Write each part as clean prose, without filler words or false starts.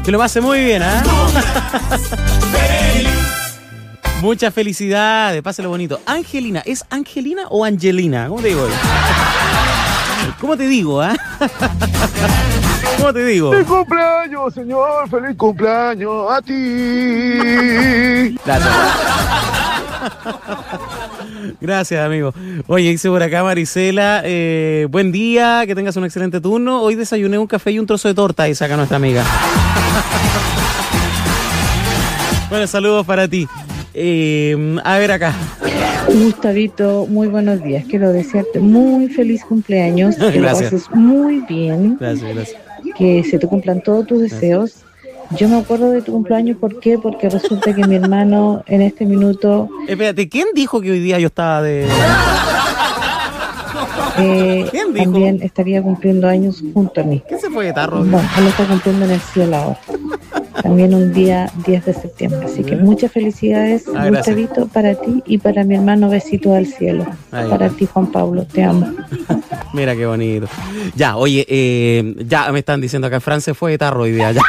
Que lo pase muy bien, ¿ah? Muchas felicidades, páselo bonito. Angelina, ¿es Angelina o Angelina? ¿Cómo te digo? ¿Cómo te digo, ah? ¿Cómo te digo? ¡Feliz cumpleaños, señor! ¡Feliz cumpleaños a ti! Gracias. Gracias, amigo. Oye, dice por acá Marisela, buen día, que tengas un excelente turno. Hoy desayuné un café y un trozo de torta, y saca nuestra amiga. Bueno, saludos para ti. A ver acá. Gustavito, muy buenos días. Quiero desearte muy feliz cumpleaños. Que lo pases muy bien. Gracias. Que se te cumplan todos tus deseos. Yo me acuerdo de tu cumpleaños, ¿por qué? Porque resulta que mi hermano en este minuto... Espérate, ¿quién dijo que hoy día yo estaba de...? ¿Quién dijo? También estaría cumpliendo años junto a mí. ¿Quién se fue de tarro? Bueno, él está cumpliendo en el cielo ahora. También un día 10 de septiembre. Así que muchas felicidades, Gustavito, para ti y para mi hermano. Besito al cielo. Para ti, Juan Pablo, te amo. Mira qué bonito. Ya, oye, ya me están diciendo acá, Fran se fue de tarro hoy día. Ya.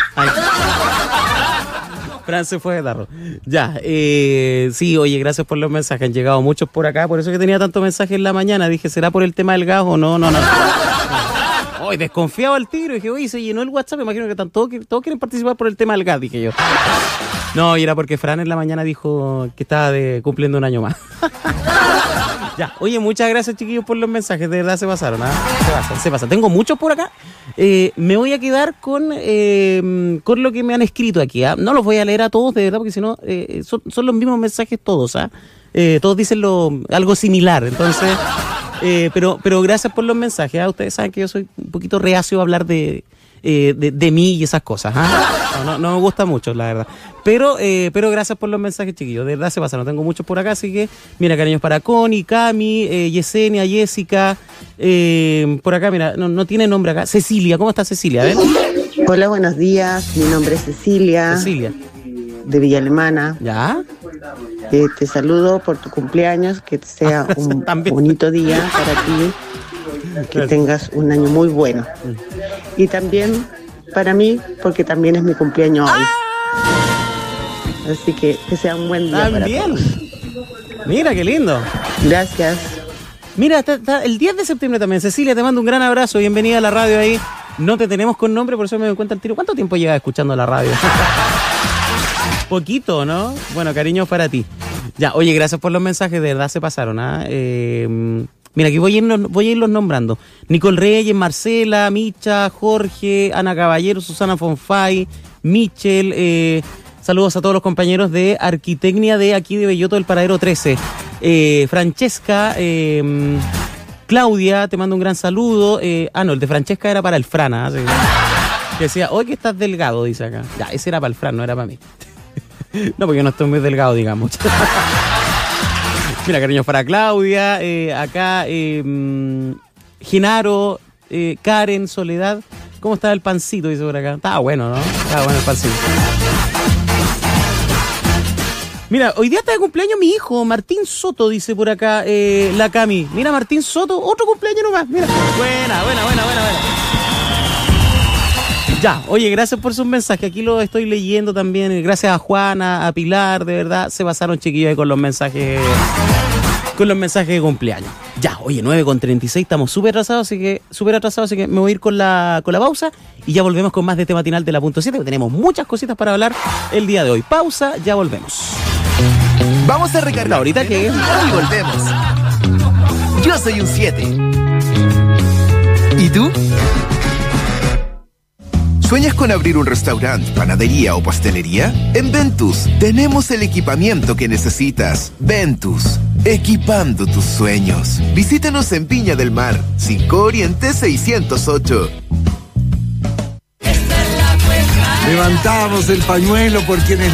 Fran se fue de tarro. Ya, sí, oye, gracias por los mensajes. Han llegado muchos por acá, por eso que tenía tantos mensajes en la mañana. Dije, ¿será por el tema del gas o no? No. Hoy desconfiaba al tiro. Dije, oye, se llenó el WhatsApp. Me imagino que todos quieren participar por el tema del gas, dije yo. No, y era porque Fran en la mañana dijo que estaba cumpliendo un año más. Ya, oye, muchas gracias, chiquillos, por los mensajes. De verdad se pasaron, ¿ah? Se pasan. Tengo muchos por acá. Me voy a quedar con lo que me han escrito aquí, ¿ah? No los voy a leer a todos, de verdad, porque si no, son los mismos mensajes todos, ¿ah? Todos dicen algo similar, entonces... pero gracias por los mensajes, ¿ah? Ustedes saben que yo soy un poquito reacio a hablar de mí y esas cosas, ¿ah? No me gusta mucho, la verdad. Pero gracias por los mensajes, chiquillos. De verdad se pasaron. Tengo muchos por acá, así que mira, cariños para Connie, Cami, Yesenia, Jessica. Por acá, mira, no tiene nombre acá. Cecilia, ¿cómo está Cecilia? A ver. Hola, buenos días. Mi nombre es Cecilia. De Villa Alemana. ¿Ya? Te saludo por tu cumpleaños. Que sea un bonito día para ti. Que tengas un año muy bueno. Y también para mí, porque también es mi cumpleaños hoy. Así que sea un buen día para todos. Mira, qué lindo. Gracias. Mira, está el 10 de septiembre también. Cecilia, te mando un gran abrazo. Bienvenida a la radio ahí. No te tenemos con nombre, por eso me doy cuenta el tiro. ¿Cuánto tiempo llevas escuchando la radio? Poquito, ¿no? Bueno, cariños para ti. Ya, oye, gracias por los mensajes. De verdad se pasaron, ¿ah? Mira, aquí voy a irlos nombrando. Nicole Reyes, Marcela, Micha, Jorge, Ana Caballero, Susana Fonfay, Michel, saludos a todos los compañeros de Arquitecnia de aquí de Belloto del Paradero 13. Francesca, Claudia, te mando un gran saludo. No, el de Francesca era para el Fran, ¿ah? Que decía, hoy que estás delgado, dice acá. Ya, ese era para el Fran, no era para mí. No, porque yo no estoy muy delgado, digamos. Mira, cariños para Claudia, acá Genaro, Karen, Soledad. ¿Cómo está el pancito? Dice por acá. Estaba bueno, ¿no? Estaba bueno el pancito. Mira, hoy día está de cumpleaños mi hijo, Martín Soto, dice por acá la Cami. Mira, Martín Soto, otro cumpleaños nomás. Mira, buena. Ya, oye, gracias por sus mensajes. Aquí lo estoy leyendo también. Gracias a Juana, a Pilar, de verdad. Se pasaron, chiquillos, ahí con los mensajes de cumpleaños. Ya, oye, 9:36, estamos súper atrasados, así que me voy a ir con la pausa y ya volvemos con más de este matinal de la punto 7, que tenemos muchas cositas para hablar el día de hoy. Pausa, ya volvemos. Vamos a recargar. Ahorita que... Y volvemos. Yo soy un 7. ¿Y tú? ¿Sueñas con abrir un restaurante, panadería o pastelería? En Ventus tenemos el equipamiento que necesitas. Ventus, equipando tus sueños. Visítanos en Viña del Mar, 5 Oriente 608. Levantamos el pañuelo por quienes